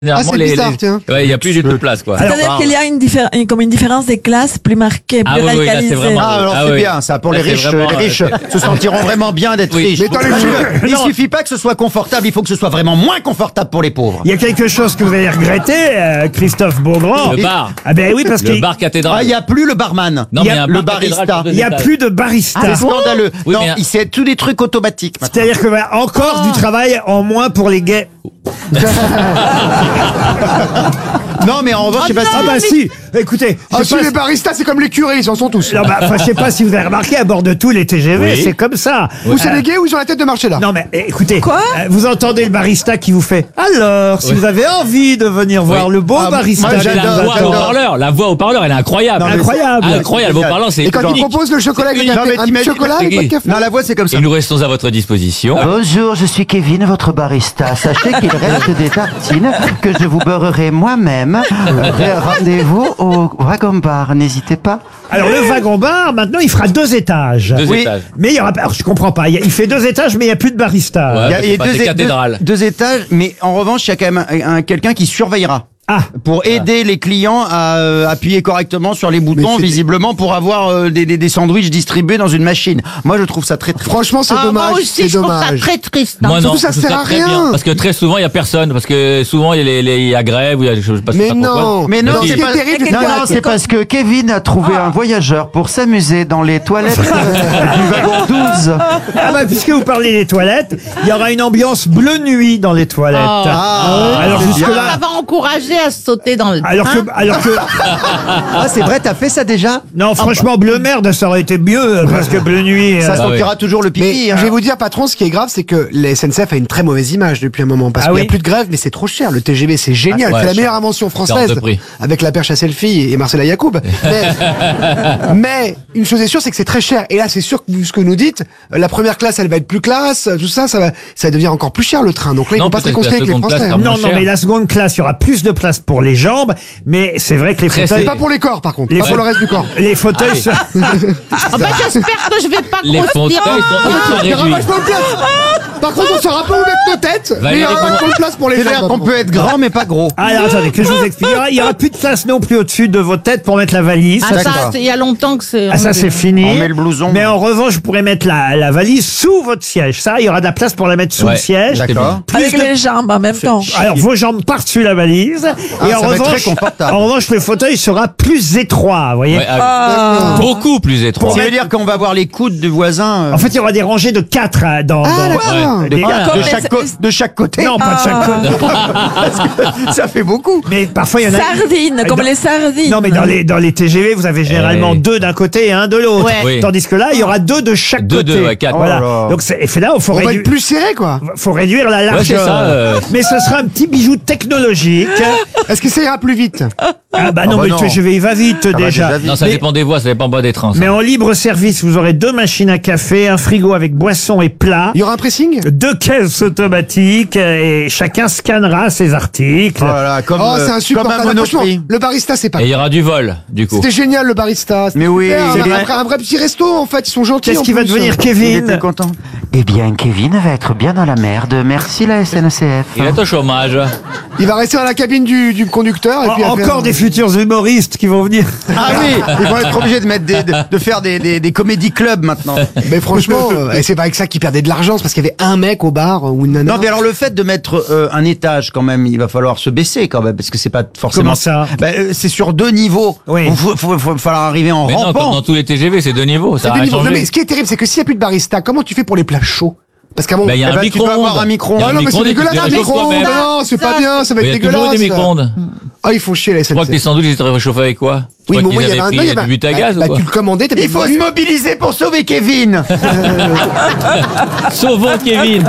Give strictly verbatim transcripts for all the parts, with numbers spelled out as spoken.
Ah, c'est les, bizarre, les... tiens. Ouais, il y a plus du tout de place, quoi. C'est-à-dire Alors, qu'il y a une, diffé- une, comme une différence des classes plus marquée, plus Ah oui, oui, là, radicalisée. c'est vraiment- Ah, alors Ah c'est oui. bien, ça, pour Là, les c'est riches. vraiment, les riches euh, se sentiront vraiment bien d'être Oui. riches. Mais attends, les Parce filles- que il non. suffit pas que ce soit confortable, il faut que ce soit vraiment moins confortable pour les pauvres. Il y a quelque chose que vous allez regretter, euh, Christophe Beaugrand. Le bar. Ah ben oui, parce Le qu'il bar cathédrale. Ah, il n'y a plus le barman. Non, il y mais a un le bar cathédrale barista. sur deux il y a étages. plus de barista. C'est scandaleux. Oui, non, mais un- il c'est tous des trucs automatiques. maintenant. C'est-à-dire que voilà, encore du travail en moins pour les gays. Non, mais en revanche, je sais pas si. Ah bah si, écoutez, Ah, je si, sais pas les si- baristas, c'est comme les curés, ils en sont tous. non, bah, enfin, je sais pas si vous avez remarqué, à bord de tous les T G V, Oui. c'est comme ça. Ou c'est Euh, des gays ou ils ont la tête de marché là. Non mais eh, écoutez, Quoi euh, vous entendez le barista qui vous fait alors, si Oui. vous avez envie de venir voir Oui. le beau Ah, barista, moi, La j'adore, voix au j'adore. parleur, la voix au parleur, elle est incroyable. Non, mais incroyable. c'est- Incroyable, le génial. parleur, c'est Et quand ils unique. proposent le chocolat avec le Non, café, mais un petit t'imagines- chocolat avec pas de café. Non, la voix, c'est comme ça. Et nous restons à votre disposition. Bonjour, je suis Kevin, votre barista. Sachez qu'il reste des tartines que je vous beurrerai moi-même. Euh, Rendez-vous au Wagon Bar, n'hésitez pas. Alors le wagon bar, maintenant il fera deux étages. Deux Oui. étages. Mais il y aura pas, alors, je comprends pas, il, y a- il fait deux étages mais il y a plus de barista. Ouais. Il y a, il y a pas deux, des é- cathédrales. deux- deux étages, mais en revanche, il y a quand même un- un- quelqu'un qui surveillera. Ah, Pour aider les clients à euh, appuyer correctement sur les boutons, c'est- visiblement pour avoir euh, des, des, des sandwichs distribués dans une machine. Moi, je trouve ça très très. Franchement, c'est Ah, dommage. moi aussi, C'est je trouve ça dommage. très triste. Moi non, Surtout, ça je trouve sert à très rien. bien. Parce que très souvent, il y a personne. Parce que souvent, il y a, les, les- il y a grève ou il y a je sais pas, je sais Mais pas trop quoi. non. Mais non, Non, c'est ce qui est pas- terrible, c'est non, que- non, c'est parce que Kevin a trouvé un voyageur pour s'amuser dans les toilettes euh, du wagon douze. ah bah puisque vous parlez des toilettes, il y aura une ambiance bleu nuit dans les toilettes. Ah, Alors c'est jusque bien. là, Ça va encourager à sauter dans le alors train. que, alors que, Ah, c'est vrai, t'as fait ça déjà? non franchement bleu merde ça aurait été mieux parce que bleu nuit. Ça euh, sentira toujours le Mais pipi. hein. je vais vous dire, patron, ce qui est grave, c'est que la S N C F a une très mauvaise image depuis un moment. Parce Ah qu'il n'y oui. a plus de grève, mais c'est trop cher. Le T G V, c'est génial. Ah, ouais, c'est la cher. meilleure invention française. Hors de prix. Avec la perche à selfie et Marcela Yacoub. Mais, mais une chose est sûre, c'est que c'est très cher. Et là, c'est sûr que vu ce que nous dites, la première classe, elle va être plus classe. Tout ça, ça va, ça va devenir encore plus cher le train. Donc là, ils Non, vont pas se peut-être que la réconcilier avec les seconde classe Français. sera hein. non non cher. mais la seconde classe il y aura plus de place pour les jambes, mais c'est vrai que les Très fauteuils, C'est pas pour les corps, par contre. Les Pas pour fa- le reste du corps. les fauteuils, Ah oui. se- Ah bah, j'espère que je vais pas Les grossir. fauteuils sont ultra Il y aura réduits. vachement de place. Par contre, on saura pas où mettre nos têtes. Mais il y aura Valérie, vachement de place pour les C'est-à-dire jambes. qu'on peut être grand, mais pas gros. Ah, alors, attendez, que je vous explique. Il y aura- Il y aura plus de place non plus au-dessus de vos têtes pour mettre la valise. Ah, Ça, ça, D'accord. c'est- il y a longtemps que c'est. Ah, ça c'est fini. On met le blouson. Mais en revanche, vous pourrez mettre la, la valise sous votre siège. Ça, il y aura de la place pour la mettre sous Ouais. le siège. D'accord. Plus Avec de- les jambes en même temps. Alors vos jambes partent sur la valise. Ah, et en ça va être revanche, très confortable. en revanche, le fauteuil sera plus étroit. Vous voyez. Ouais, ah, beaucoup plus étroit. Ça veut dire qu'on va voir les coudes du voisin. euh, En fait, il y aura des rangées de quatre hein, dans. Ah, dans- d'accord. Ouais. de, des- Voilà. de Comme chaque les- co- de chaque côté. Non, pas de chaque côté. Parce que ça fait beaucoup. Mais parfois il y en a. Sardines, comme Dans- les sardines. Non, mais dans les dans les T G V, vous avez généralement Eh. deux d'un côté et un de l'autre. Ouais. Oui. Tandis que là, il y aura deux de chaque Deux, côté. deux, ouais, quatre. Voilà. Oh là là. Donc c'est et fait là, il faut On va réduire. être plus serré, quoi. Faut réduire la Ouais, c'est largeur. ça, euh. Mais ce sera un petit bijou technologique. Est-ce que ça ira plus vite? Ah bah non, bah mais non. le T G V il va vite va déjà. déjà vite. Non, ça mais, dépend des voies, ça dépend pas des trains. ça. mais en libre service, vous aurez deux machines à café, un frigo avec boissons et plats, Il y aura un pressing? deux caisses automatiques et chacun scannera ses articles. Oh là là, comme, Oh, euh, c'est comme un insupportable. Franchement, Monoprix. le barista, c'est pas. Et il y aura du vol, du coup. C'était génial, le barista. C'était Mais oui, super. c'est un, bien. vrai, un vrai petit resto, en fait. Ils sont gentils. Qu'est-ce en qui va plus. devenir Il était Kevin? content. Eh bien, Kevin va être bien dans la merde. Merci la S N C F. Il est au chômage. Il va rester dans la cabine du, du conducteur. Et puis En- il va faire- Encore des futurs humoristes qui vont venir. Ah oui, ils vont être obligés de mettre des, de, de faire des, des, des comédie clubs maintenant. Mais franchement, euh, et c'est pas avec ça qu'ils perdaient de l'argent, c'est parce qu'il y avait un mec au bar euh, ou une nana. Non, mais alors le fait de mettre euh, un étage quand même, il va falloir se baisser quand même parce que c'est pas forcément. Comment ça Bah, euh, c'est sur deux niveaux. Oui. Il faut, faut, faut falloir arriver en Mais non, comme rampant. dans tous les T G V, c'est deux niveaux. C'est Ça a des rien niveaux. Non, changé. mais ce qui est terrible, c'est que s'il n'y a plus de barista, comment tu fais pour les plats chauds? Parce qu'avant, Bah, il y a Eh un ben, tu dois micro-ondes. avoir un micro-ondes. Il y a ah un non, mais c'est micro-ondes et tu dégueulasse, te un réchauffes micro-ondes. toi-même. Non, c'est pas bien, ça va Mais il être y a toujours dégueulasse. des micro-ondes. Ah, il faut chier la Je crois que les S N C F. sandwichs étaient réchauffés avec quoi? Oui, Je mais crois moi, il y qu'ils avait un. avaient non, il y pris avait du but à gaz bah, ou quoi? tu le commandais, t'avais Il faut se mobiliser pour sauver Kevin. Sauvons Kevin.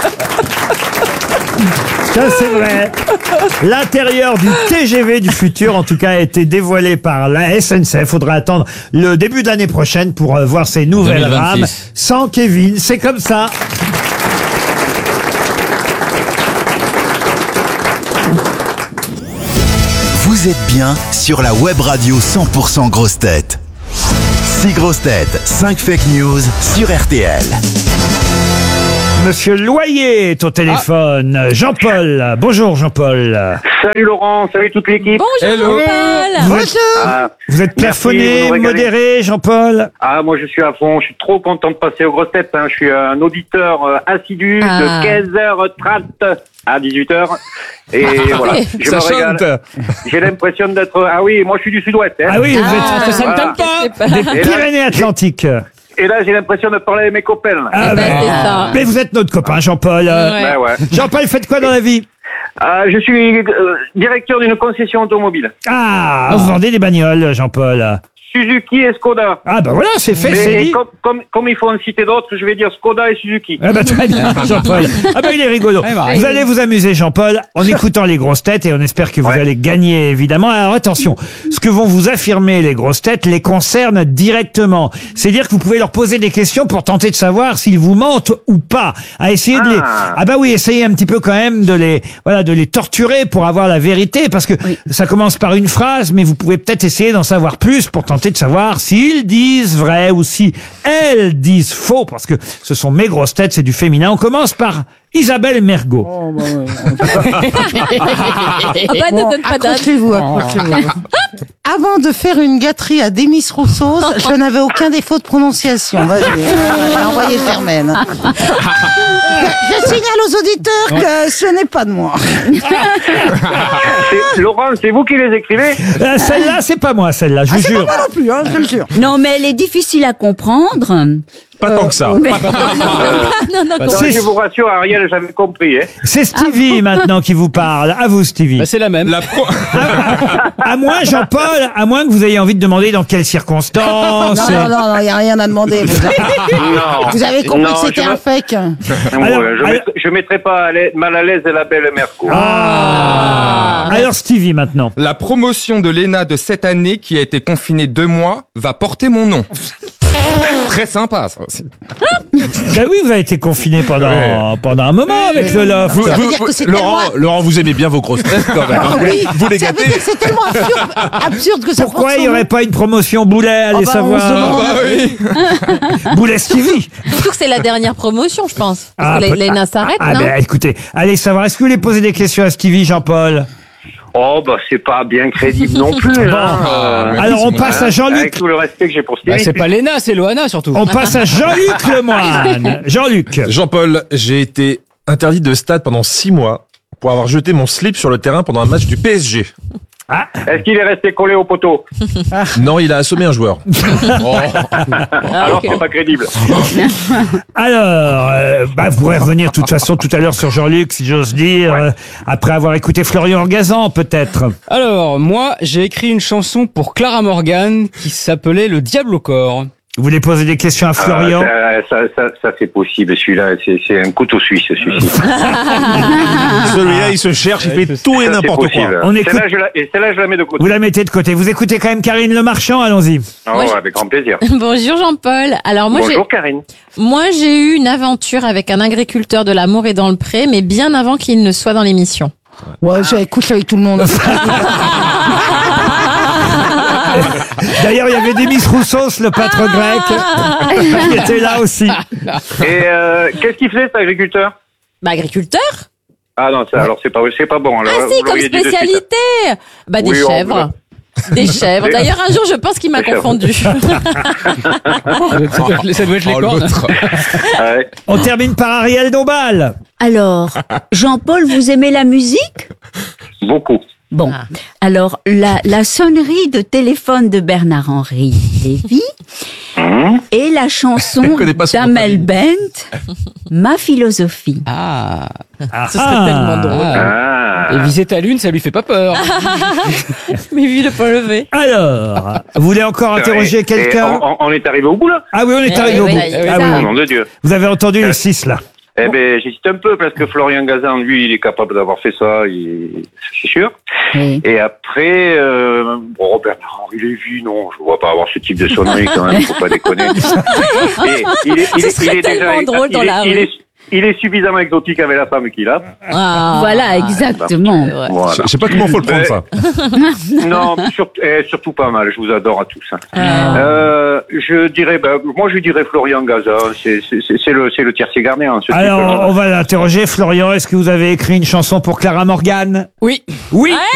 Ça, c'est vrai. L'intérieur du T G V du futur, en tout cas, a été dévoilé par la S N C F. Faudra attendre le début de l'année prochaine pour euh, voir ces nouvelles deux mille vingt-six. rames. Sans Kevin, c'est comme ça. Vous êtes bien sur la web radio cent pour cent grosses têtes. six grosses têtes, cinq fake news sur R T L. Monsieur Loyer est au téléphone. Jean-Paul. Bonjour Jean-Paul. Salut Laurent, salut toute l'équipe. Bonjour, Jean-Paul. Vous êtes, Ah, vous êtes merci, plafonné, vous régalez. modéré, Jean-Paul. ah, moi je suis à fond, je suis trop content de passer aux grosses têtes. Hein. Je suis un auditeur euh, assidu Ah. de quinze heures trente à dix-huit heures. Et voilà, je Ça me régale. chante. J'ai l'impression d'être... Ah oui, moi je suis du sud-ouest. Hein. Ah oui, vous Ah, êtes Ça ne Voilà. t'aime pas. des Et là, Pyrénées-Atlantiques. Et là j'ai l'impression de parler avec mes copains. là. Ah, Eh ben, ben, c'est ça. mais vous êtes notre copain, Jean-Paul. Euh, Ouais. Ben ouais. Jean-Paul, faites quoi dans la vie? Ah, je suis euh, directeur d'une concession automobile. Ah, vous vendez des bagnoles, Jean-Paul. Suzuki et Skoda. Ah, ben voilà, c'est fait, c'est Mais dit. comme, comme, comme il faut en citer d'autres, je vais dire Skoda et Suzuki. Ah bah très bien, Jean-Paul. Ah bah il est rigolo. Vous allez vous amuser, Jean-Paul, en écoutant les grosses têtes et on espère que vous Ouais. allez gagner, évidemment. Alors attention, ce que vont vous affirmer les grosses têtes les concerne directement. C'est-à-dire que vous pouvez leur poser des questions pour tenter de savoir s'ils vous mentent ou pas. À essayer de les... Ah. Ah bah oui, essayez un petit peu quand même de les, voilà, de les torturer pour avoir la vérité, parce que ça commence par une phrase, mais vous pouvez peut-être essayer d'en savoir plus pour tenter de savoir s'ils disent vrai ou si elles disent faux, parce que ce sont mes grosses têtes, c'est du féminin. On commence par Isabelle Mergot. Ah bah, ne donne pas date. Accrochez-vous, accrochez-vous. Avant de faire une gâterie à Demis Rousseau, je n'avais aucun défaut de prononciation. Vas-y, euh, envoyez Germaine. Je signale aux auditeurs que ce n'est pas de moi. C'est- Laurent, c'est vous qui les écrivez? Euh, celle-là, c'est pas moi, celle-là, je vous jure. Non plus, hein, je le jure. Non, mais elle est difficile à comprendre. Pas tant que ça. Mais- Non, non, Non, C'est- je vous rassure, Ariel, j'avais compris. Hein. C'est Stevie maintenant qui vous parle. À vous, Stevie. Bah, c'est la même. La pro- À moins, Jean-Paul, à moins que vous ayez envie de demander dans quelles circonstances. Non, non, non, il n'y a rien à demander. Vous avez, Non. vous avez compris Non, que c'était je un me- fake. Alors, Ouais, je alors- mettrai- je mettrai pas à l'aise- mal à l'aise la belle Merco. Ah. Alors, Stevie maintenant. La promotion de l'E N A de cette année, qui a été confinée deux mois, va porter mon nom. Très sympa, ça aussi. Ben oui, vous avez été confiné pendant, pendant un moment avec le loft. Ça veut dire que c'est Laurent, tellement... Laurent, vous aimez bien vos grosses têtes quand même. Ah oui, Vous les ça veut gâtez. dire que c'est tellement absurde, absurde que ça Pourquoi porte il n'y son aurait nom. pas une promotion Boulet, allez Oh bah, on se savoir. demande. Ah oui. Boulet Stevie. Surtout que c'est la dernière promotion, je pense. Parce Ah, que peut- les- l'E N A s'arrête, Ah non? ben écoutez, allez savoir, est-ce que vous voulez poser des questions à Stevie, Jean-Paul? Oh, bah, c'est pas bien crédible non plus. Bon. hein, euh, Alors on passe à Avec Jean-Luc. tout le respect que j'ai pour Bah, Stevie. c'est pas Léna, c'est Loana surtout. On passe à Jean-Luc Lemoine. Jean-Luc. Jean-Paul, j'ai été interdit de stade pendant six mois pour avoir jeté mon slip sur le terrain pendant un match du P S G. Est-ce qu'il est resté collé au poteau? Non, il a assommé un joueur. Alors, c'est pas crédible. Alors, euh, bah, vous pourrez revenir de toute façon tout à l'heure sur Jean-Luc, si j'ose dire, euh, après avoir écouté Florian Gazan, peut-être. Alors, moi, j'ai écrit une chanson pour Clara Morgan qui s'appelait Le Diable au corps. Vous voulez poser des questions à Florian? Ah, ça, ça, ça, ça, c'est possible. Celui-là, c'est c'est un couteau suisse, celui-ci. Celui-là, il se cherche, il fait tout et Ça, c'est n'importe quoi. possible. On écoute- Celle-là, je la, et celle-là, je la mets de côté. Vous la mettez de côté. Vous écoutez quand même Karine Le Marchand, allons-y. Oh, Moi, je- avec grand plaisir. Bonjour Jean-Paul. Alors moi j'ai Bonjour, Karine. moi j'ai eu une aventure avec un agriculteur de l'amour et dans le pré, mais bien avant qu'il ne soit dans l'émission. Ouais, j'avais couché avec tout le monde. D'ailleurs, il y avait Demis Roussos, le pâtre grec, qui était là aussi. Et euh, qu'est-ce qu'il faisait, cet agriculteur? Bah agriculteur? Ah non, ça, alors c'est pas, c'est pas bon. Alors, Ah si, vous comme l'auriez dit de suite. spécialité. Bah des Oui, on chèvres. Des chèvres. Des- D'ailleurs un jour je pense qu'il m'a Des chèvres. confondu. Ça doit être, ça doit être les Oh, cornes. l'autre. Ouais. On termine par Ariel Dombal. Alors, Jean-Paul, vous aimez la musique? Beaucoup. Bon, Ah. alors la, la sonnerie de téléphone de Bernard-Henri Lévy Hum. et la chanson Elle connaît pas son d'Amel Bent, Ma philosophie. Ah. Ce serait tellement drôle. Ah. Et viser ta lune, ça lui fait pas peur. Mais vu le point levé. Alors, vous voulez encore interroger Et- et quelqu'un? on, on est arrivé au bout, là? Ah oui, on est Eh arrivé au oui, bout. oui, Ah ça. oui, Au oui. nom de Dieu. Vous avez entendu les six, là. Eh ben, j'hésite un peu parce que Florian Gazan, lui, il est capable d'avoir fait ça, il- c'est sûr. Oui. Et après, euh, bon, Bernard-Henri Lévy, non, je vois pas avoir ce type de sonnerie quand même, faut pas déconner. Et il est, il est, Ce serait il est déjà, tellement drôle il dans est- la il rue. est, il est suffisamment exotique avec la femme qu'il a. Ah, voilà, exactement. Voilà. Je sais pas comment faut le prendre, ça. Non, sur- eh, surtout pas mal. Je vous adore à tous. hein. Ah. Euh, je dirais, ben, moi je dirais Florian Gazan. C'est c'est- c'est- c'est le, c'est le tiercé gardien. ce Alors, type-là. on va l'interroger. Florian, est-ce que vous avez écrit une chanson pour Clara Morgan? Oui. Oui.